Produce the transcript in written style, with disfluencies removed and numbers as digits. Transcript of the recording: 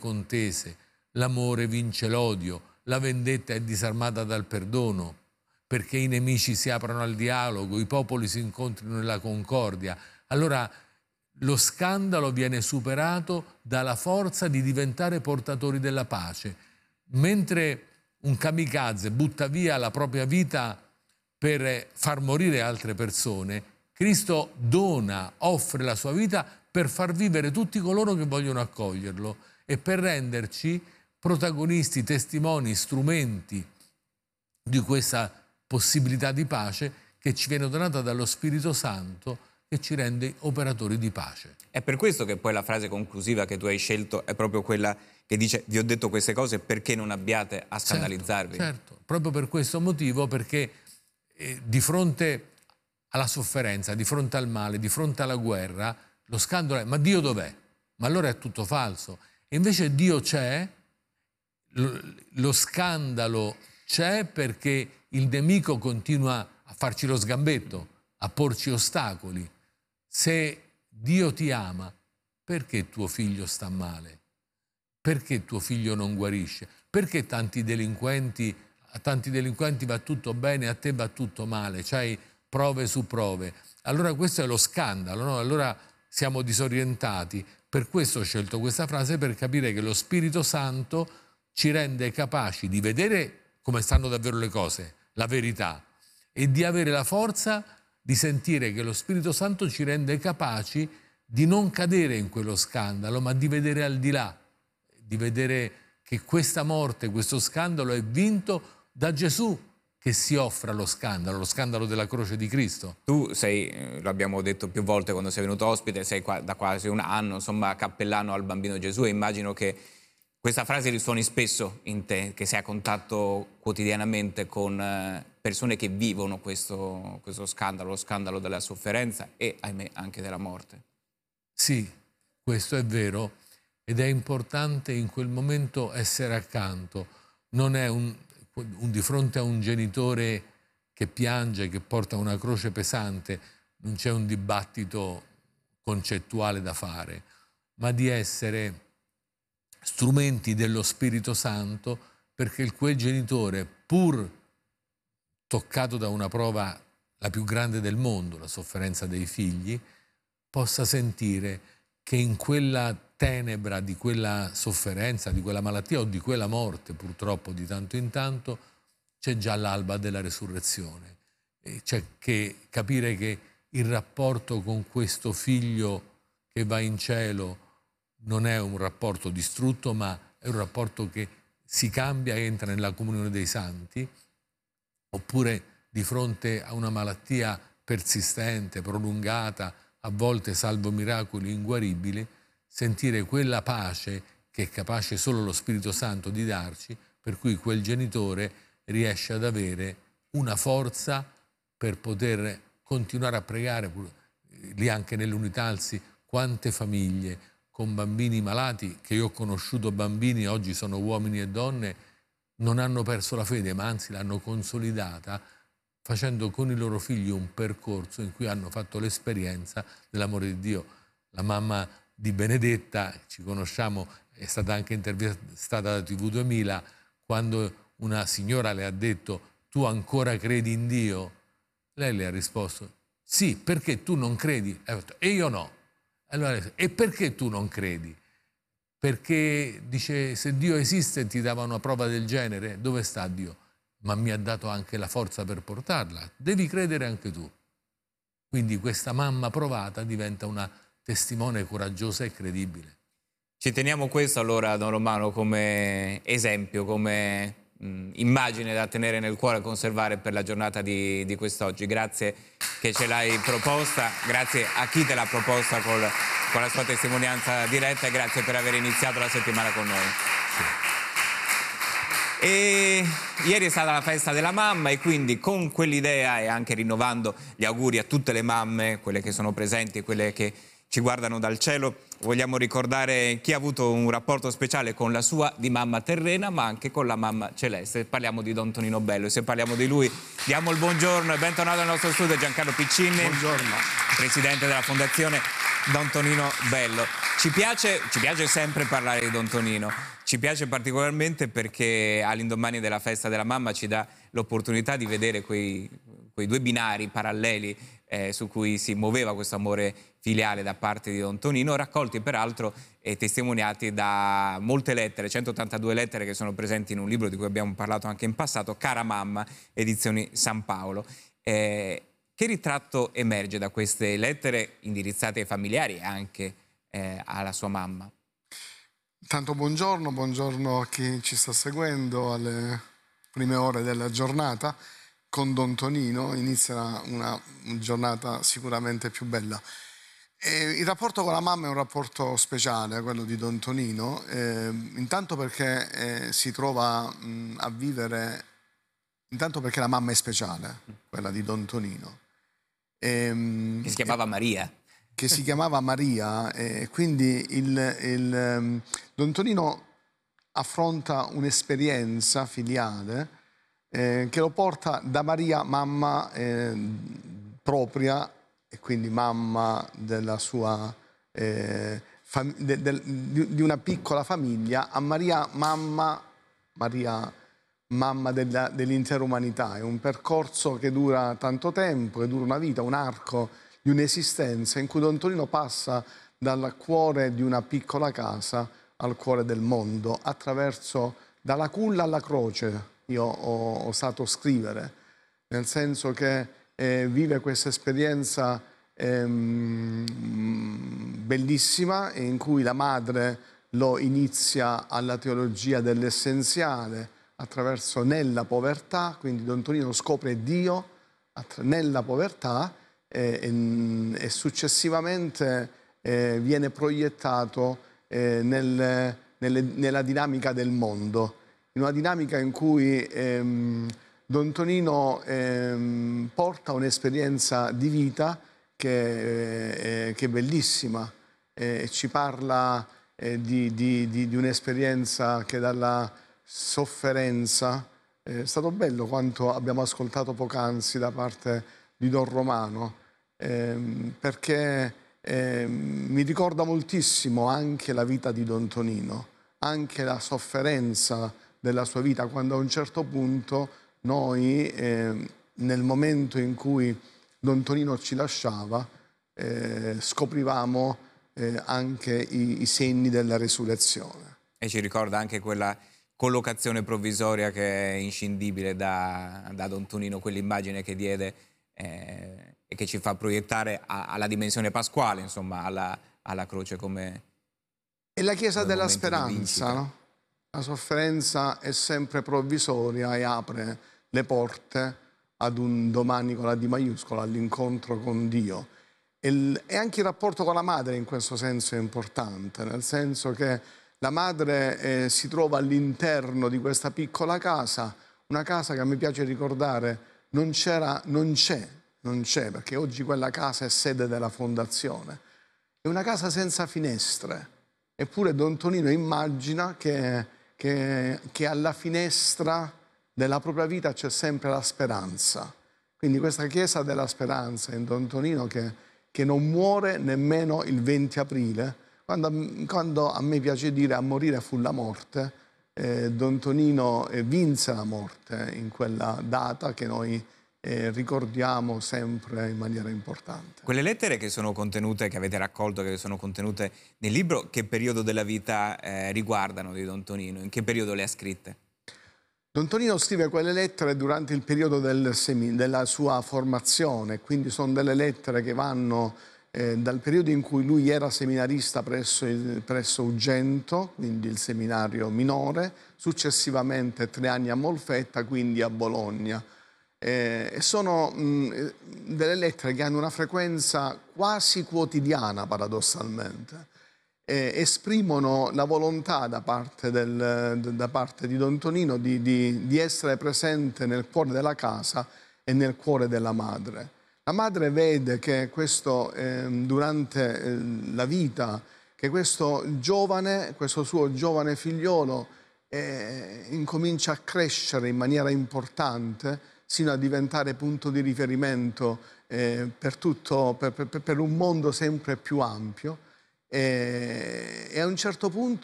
contese, l'amore vince l'odio, la vendetta è disarmata dal perdono, perché i nemici si aprono al dialogo, i popoli si incontrino nella concordia. Allora lo scandalo viene superato dalla forza di diventare portatori della pace. Mentre un kamikaze butta via la propria vita per far morire altre persone, Cristo dona, offre la sua vita per far vivere tutti coloro che vogliono accoglierlo e per renderci protagonisti, testimoni, strumenti di questa possibilità di pace che ci viene donata dallo Spirito Santo, che ci rende operatori di pace. È per questo che poi la frase conclusiva che tu hai scelto è proprio quella che dice: vi ho detto queste cose perché non abbiate a scandalizzarvi. Certo, proprio per questo motivo, perché di fronte alla sofferenza, di fronte al male, di fronte alla guerra, lo scandalo è: ma Dio dov'è? Ma allora è tutto falso. E invece Dio c'è, lo scandalo c'è perché il nemico continua a farci lo sgambetto, a porci ostacoli. Se Dio ti ama, perché tuo figlio sta male? Perché tuo figlio non guarisce? Perché a tanti delinquenti va tutto bene, a te va tutto male? C'hai prove su prove. Allora questo è lo scandalo, no? Allora siamo disorientati. Per questo ho scelto questa frase, per capire che lo Spirito Santo ci rende capaci di vedere come stanno davvero le cose, la verità, e di avere la forza di sentire che lo Spirito Santo ci rende capaci di non cadere in quello scandalo, ma di vedere al di là, di vedere che questa morte, questo scandalo è vinto da Gesù, che si offre allo scandalo della croce di Cristo. Tu sei, lo abbiamo detto più volte quando sei venuto ospite, sei qua da quasi un anno, insomma, cappellano al Bambino Gesù, e immagino che questa frase risuoni spesso in te, che sei a contatto quotidianamente con persone che vivono questo scandalo, lo scandalo della sofferenza e, ahimè, anche della morte. Sì, questo è vero, ed è importante in quel momento essere accanto. Non è di fronte a un genitore che piange, che porta una croce pesante, non c'è un dibattito concettuale da fare, ma di essere strumenti dello Spirito Santo perché quel genitore, pur toccato da una prova la più grande del mondo, la sofferenza dei figli, possa sentire che in quella tenebra di quella sofferenza, di quella malattia o di quella morte, purtroppo di tanto in tanto, c'è già l'alba della resurrezione. E c'è che capire che il rapporto con questo figlio che va in cielo non è un rapporto distrutto, ma è un rapporto che si cambia e entra nella comunione dei santi. Oppure di fronte a una malattia persistente, prolungata, a volte salvo miracoli inguaribili, sentire quella pace che è capace solo lo Spirito Santo di darci, per cui quel genitore riesce ad avere una forza per poter continuare a pregare. Lì anche nell'Unitalsi quante famiglie con bambini malati, che io ho conosciuto bambini, oggi sono uomini e donne, non hanno perso la fede, ma anzi l'hanno consolidata, facendo con i loro figli un percorso in cui hanno fatto l'esperienza dell'amore di Dio. La mamma di Benedetta, ci conosciamo, è stata anche intervistata da TV 2000, quando una signora le ha detto: tu ancora credi in Dio? Lei le ha risposto: sì, perché tu non credi? E io no. Allora, e perché tu non credi? Perché, dice, se Dio esiste ti dava una prova del genere? Dove sta Dio? Ma mi ha dato anche la forza per portarla. Devi credere anche tu. Quindi questa mamma provata diventa una testimone coraggiosa e credibile. Ci teniamo questo allora, Don Romano, come esempio, come immagine da tenere nel cuore e conservare per la giornata di quest'oggi. Grazie che ce l'hai proposta, grazie a chi te l'ha proposta con la sua testimonianza diretta, e grazie per aver iniziato la settimana con noi. E ieri è stata la festa della mamma, e quindi con quell'idea, e anche rinnovando gli auguri a tutte le mamme, quelle che sono presenti e quelle che ci guardano dal cielo. Vogliamo ricordare chi ha avuto un rapporto speciale con la sua di mamma terrena, ma anche con la mamma celeste. Parliamo di Don Tonino Bello, e se parliamo di lui diamo il buongiorno e bentornato nel nostro studio Giancarlo Piccini, buongiorno, presidente della Fondazione Don Tonino Bello. Ci piace sempre parlare di Don Tonino, ci piace particolarmente perché all'indomani della festa della mamma ci dà l'opportunità di vedere quei due binari paralleli su cui si muoveva questo amore filiale da parte di Don Tonino, raccolti peraltro e testimoniati da molte lettere, 182 lettere che sono presenti in un libro di cui abbiamo parlato anche in passato, Cara Mamma, edizioni San Paolo. Che ritratto emerge da queste lettere indirizzate ai familiari e anche alla sua mamma? intanto buongiorno a chi ci sta seguendo alle prime ore della giornata. Con Don Tonino inizia una giornata sicuramente più bella. Il rapporto con la mamma è un rapporto speciale, quello di Don Tonino, intanto perché si trova a vivere, intanto perché la mamma è speciale, quella di Don Tonino. Che si chiamava Maria. Che si chiamava Maria, e quindi Don Tonino affronta un'esperienza filiale che lo porta da Maria, mamma propria, e quindi mamma della sua, di una piccola famiglia, a Maria, mamma dell'intera umanità. È un percorso che dura tanto tempo, che dura una vita, un arco di un'esistenza in cui Don Tonino passa dal cuore di una piccola casa al cuore del mondo, attraverso dalla culla alla croce. Io ho osato scrivere, nel senso che vive questa esperienza bellissima in cui la madre lo inizia alla teologia dell'essenziale attraverso nella povertà, quindi Don Tonino scopre Dio nella povertà e successivamente viene proiettato nella dinamica del mondo, in una dinamica in cui Don Tonino porta un'esperienza di vita che è bellissima, ci parla di un'esperienza che dalla sofferenza, è stato bello quanto abbiamo ascoltato poc'anzi da parte di Don Romano, perché mi ricorda moltissimo anche la vita di Don Tonino, anche la sofferenza della sua vita, quando a un certo punto noi, nel momento in cui Don Tonino ci lasciava, scoprivamo anche i segni della resurrezione. E ci ricorda anche quella collocazione provvisoria che è inscindibile da Don Tonino, quell'immagine che diede e che ci fa proiettare alla dimensione pasquale, insomma, alla croce come... È la Chiesa della speranza, vincita. no? La sofferenza è sempre provvisoria e apre le porte ad un domani con la D maiuscola, all'incontro con Dio. E anche il rapporto con la madre in questo senso è importante, nel senso che la madre si trova all'interno di questa piccola casa, una casa che a me piace ricordare non c'è, perché oggi quella casa è sede della fondazione. È una casa senza finestre, eppure Don Tonino immagina che alla finestra della propria vita c'è sempre la speranza. Quindi questa Chiesa della speranza in Don Tonino che non muore nemmeno il 20 aprile, quando a me piace dire a morire fu la morte, Don Tonino vinse la morte in quella data che noi ricordiamo sempre in maniera importante. Quelle lettere che sono contenute, che avete raccolto, che sono contenute nel libro, che periodo della vita riguardano di Don Tonino? In che periodo le ha scritte? Don Tonino scrive quelle lettere durante il periodo della sua formazione, quindi sono delle lettere che vanno dal periodo in cui lui era seminarista presso Ugento, quindi il seminario minore, successivamente 3 anni a Molfetta, quindi a Bologna. Sono delle lettere che hanno una frequenza quasi quotidiana, paradossalmente. Esprimono la volontà da parte di Don Tonino di essere presente nel cuore della casa e nel cuore della madre. La madre vede che questo, durante la vita, che questo suo giovane figliolo incomincia a crescere in maniera importante, sino a diventare punto di riferimento per un mondo sempre più ampio. E a un certo punto